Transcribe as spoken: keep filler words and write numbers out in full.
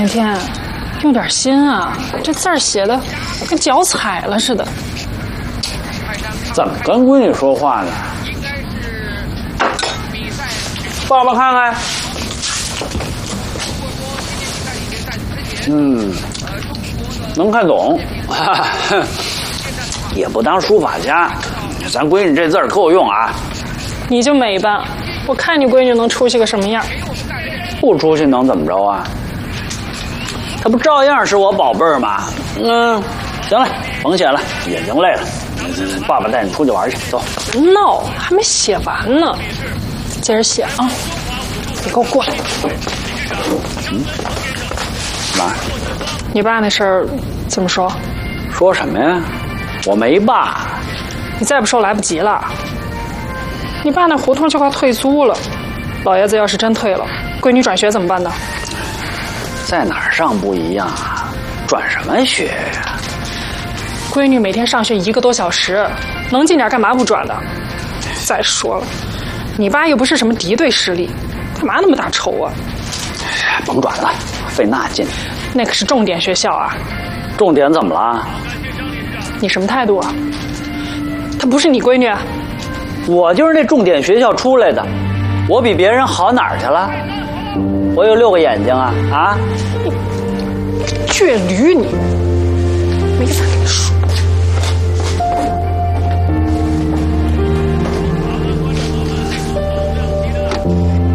甜甜，用点心啊！这字儿写的跟脚踩了似的。 怎么跟闺女说话呢？爸爸看看。嗯，能看懂，也不当书法家。咱闺女这字儿够用啊。 你就美吧，我看你闺女能出息个什么样？ 不出息能怎么着啊？她不照样是我宝贝儿吗？嗯，行了，甭写了，眼睛累了。爸爸带你出去玩去，走。 闹，还没写完呢，接着写啊！你给我过来。 嗯，妈， 你爸那事儿怎么说？ 说什么呀？我没爸。 你再不说来不及了。你爸那胡同就快退租了，老爷子要是真退了，闺女转学怎么办呢？ 在哪儿上不一样啊？转什么学呀？ 闺女每天上学一个多小时，能近点干嘛不转的？再说了，你爸又不是什么敌对势力，干嘛那么大仇啊？ 甭转了，费那劲。 那可是重点学校啊！ 重点怎么了？ 你什么态度啊？她不是你闺女啊？ 我就是那重点学校出来的，我比别人好哪儿去了？我有六个眼睛啊啊！ 倔驴你！没法跟你说。